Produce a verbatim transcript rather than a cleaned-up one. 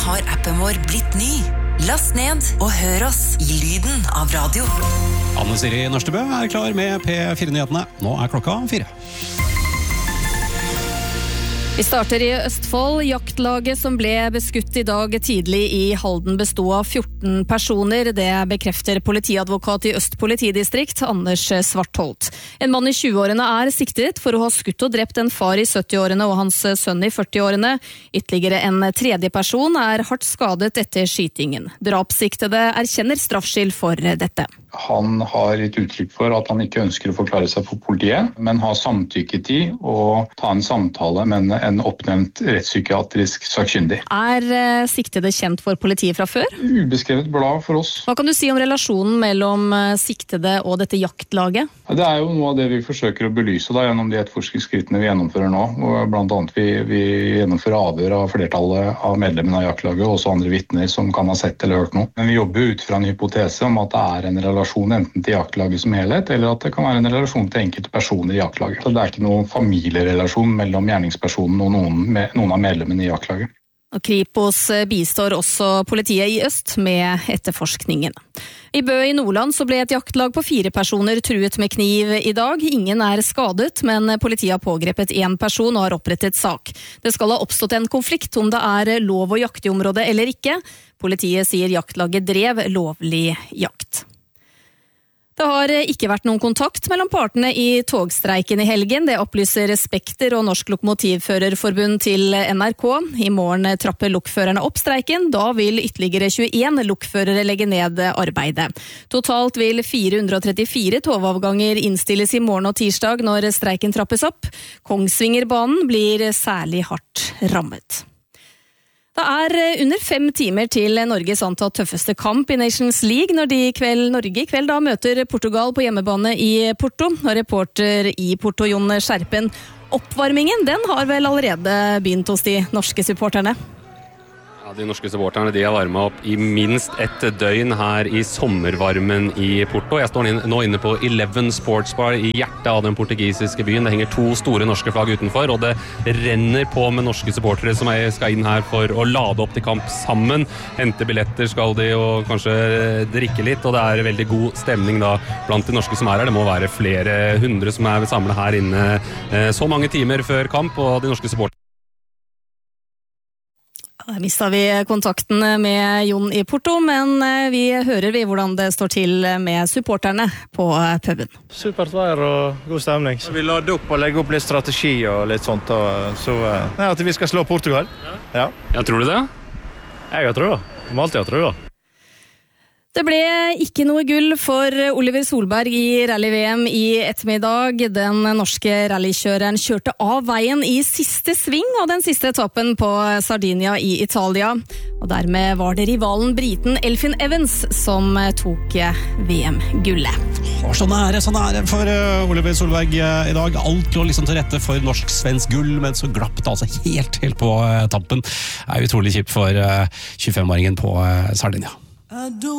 har appen vår blitt ny. Last ned og hør oss i lyden av radio. Anne Siri Nørstebø er klar med P fire-nyhetene. Nå er klokka fire. Vi starter i Østfold. Jaktlaget som ble beskutt i dag tidlig i Halden bestod av fjorten personer. Det bekrefter politiadvokat i Øst politidistrikt, Anders Svartholt. En mann i tjue-årene er siktet for å ha skutt og drept en far i sytti-årene og hans sønn i førti-årene. Ytterligere en tredje person er hardt skadet etter skytingen. Drapssiktede erkjenner straffskyld for dette. Han har gitt uttrykk for at han ikke ønsker å forklare seg for politiet, men har samtykket i å ta en samtale med en oppnevnt rettspsykiatrisk sakkyndig. Er eh, siktede kjent for politiet fra før? Ubeskrevet blad for oss. Hva kan du si om relasjonen mellom eh, siktede og dette jaktlaget? Det er jo noe av det vi forsøker å belyse da, gjennom de etterforskningsskrittene vi gjennomfører nå. Og blant annet vi, vi gjennomfører avhør av flertallet av medlemmene av jaktlaget, og også andre vitner som kan ha sett eller hørt noe. Men vi jobber ut fra en hypotese om at det er en relasjon enten til jaktlaget som helhet, eller at det kan være en relasjon til enkelte personer i jaktlaget. Så det er ikke noen familierelasjon mellom gjerningspersonen og noen, med, noen av medlemmene i jaktlaget. Og Kripos bistår også politiet i Øst med etterforskningen. I Bø i Nordland så ble et jaktlag på fire personer truet med kniv i dag. Ingen er skadet, men politiet har pågrepet en person og har opprettet sak. Det skal ha oppstått en konflikt om det er lov å jakte i området eller ikke. Politiet sier jaktlaget drev lovlig jakt. Det har ikke vært noen kontakt mellom partene i togstreiken i helgen. Det opplyser Spekter og Norsk Lokomotivførerforbund til N R K. I morgen trapper lokførerne opp streiken. Da vil ytterligere tjueen lokførere legge ned arbeidet. Totalt vil fire hundre og trettifire togavganger innstilles i morgen og tirsdag når streiken trappes opp. Kongsvingerbanen blir særlig hardt rammet. Det er under fem timer til Norges antatt tøffeste kamp i Nations League når de kveld, Norge i kveld da møter Portugal på hjemmebane i Porto. Og reporter i Porto, Jon Skjerpen. Oppvarmingen den har vel allerede begynt hos de norske supporterne? Ja, de norske supporterne de har varmet opp i minst ett døgn her i sommervarmen i Porto. Jeg står nå inne på Eleven Sports Bar i hjertet av den portugisiske byen. Det henger to store norske flagg utenfor, og det renner på med norske supportere som skal inn her for å lade opp til kamp sammen. Hente billetter skal de, og kanskje drikke litt, og det er veldig god stemning da blant de norske som er her. Det må være flere hundre som er samlet her inne så mange timer før kamp, og de norske supporterne. Der mistet vi kontakten med Jon i Porto, men vi hører vi hvordan det står til med supporterne på puben. Supert vær og god stemning. Vi lader opp og legger opp litt strategi og litt sånt, og så nei, at vi skal slå Portugal. Ja. Ja, tror du det? Jeg tror det. Vi må alltid ha tro da. Det ble ikke noe gull for Oliver Solberg i rally-V M i ettermiddag. Den norske rallykjøreren kjørte av veien i siste sving av den siste etappen på Sardinia i Italia. Og dermed var det rivalen briten Elfyn Evans som tok V M-gullet. Sånn er det, sånn er det for Oliver Solberg i dag. Alt lå liksom til rette for norsk-svensk gull, men så glapp det altså helt, helt på tampen. Det er utrolig kjipt for tjuefem-åringen på Sardinia.